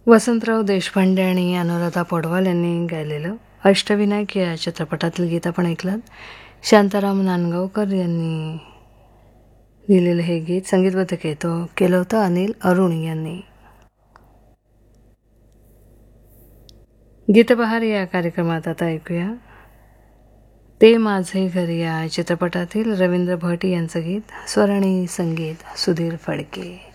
वसंतराव देशपांडे आणि अनुराधा पौडवाल यांनी गायलेलं अष्टविनायक या चित्रपटातील गीत आपण ऐकलं. शांताराम नांदगावकर यांनी लिहिलेलं हे गीत संगीतबद्ध केलं होतं अनिल अरुण यांनी. गीतबहार या कार्यक्रमात आता ऐकूया ते माझे घर या चित्रपटातील रवींद्र भट यांचं गीत. स्वर आणि संगीत सुधीर फडके.